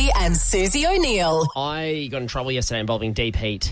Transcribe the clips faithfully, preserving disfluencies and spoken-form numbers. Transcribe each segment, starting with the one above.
Mackey and Susie O'Neill. I got in trouble yesterday involving deep heat.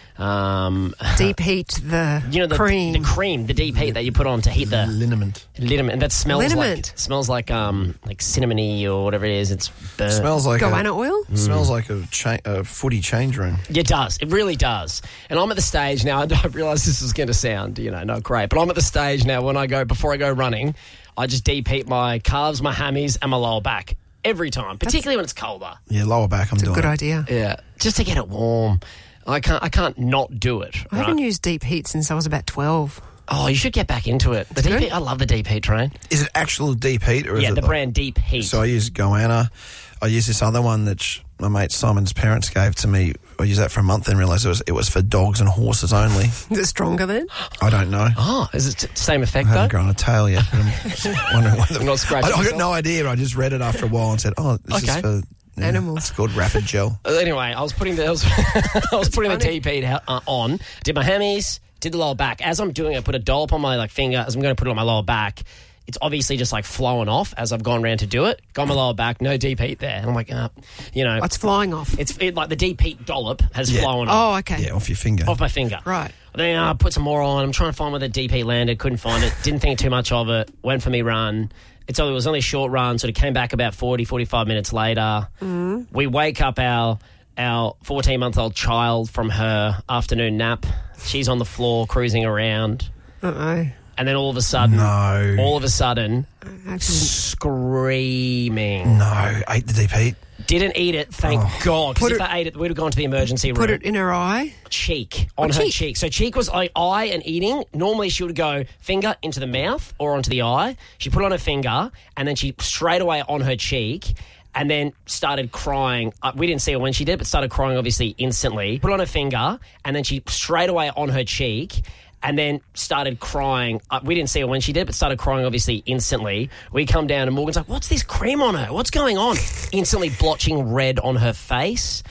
Um, Deep heat the you know the cream. the cream, the deep heat that you put on to heat the liniment. liniment, and that smells Liniment. like smells like um like cinnamony or whatever it is. It's burnt. Smells like Goanna a, oil? Smells like a, cha- a footy change room. It does. It really does. And I'm at the stage now. I realise this is going to sound, you know, not great, but I'm at the stage now when I go before I go running, I just deep heat my calves, my hammies, and my lower back every time, particularly when it's colder. Yeah, lower back. I'm doing. Good it. idea. Yeah, just to get it warm. I can't. I can't not do it. I right? haven't used deep heat since I was about twelve. Oh, you should get back into it. The deep good. heat. I love the deep heat train. Is it actual deep heat or is Yeah, it the like- brand Deep Heat. So I use Goanna. I use this other one that sh- my mate Simon's parents gave to me. I used that for a month and realised it was it was for dogs and horses only. Is it stronger then? I don't know. Oh, is it the same effect I though? haven't grown a tail yet. But I'm just wondering what the, I'm not scratching I, I got myself. no idea. I just read it after a while and said, "Oh, this Okay. is for yeah, Animals." It's called Rapid Gel." Uh, Anyway, I was putting the I was, I was putting the funny. deep heat uh, on. Did my hammies. Did the lower back. As I'm doing it, I put a dollop on my like finger. As I'm going to put it on my lower back, it's obviously just like flowing off as I've gone round to do it. Got my lower back, no deep heat there. And I'm like, uh, you know, It's flying off. it's it, like the deep heat dollop has Yeah. flown off. Oh, okay. Yeah, off your finger. Off my finger. Right. Then I uh, put some more on. I'm trying to find where the deep heat landed. Couldn't find it. Didn't think too much of it. Went for me run. It's only, it was only a short run, so it came back about forty, forty-five minutes later. Mm. We wake up our our fourteen-month-old child from her afternoon nap. She's on the floor cruising around. Uh-oh. And then all of a sudden, No. all of a sudden, Actually, screaming. No, ate the deep heat. Didn't eat it, thank God. Because Put if it- I ate it, we'd have gone to the emergency room. put it in her eye. Cheek on Oh, her cheek. cheek. So cheek was like eye and eating. Normally she would go finger into the mouth or onto the eye. She put it on her finger and then she straight away on her cheek and then started crying. Uh, we didn't see her when she did, but started crying obviously instantly. Put it on her finger and then she straight away on her cheek and then started crying. Uh, we didn't see her when she did, but started crying obviously instantly. We come down and Morgan's like, what's this cream on her? What's going on? Instantly blotching red on her face.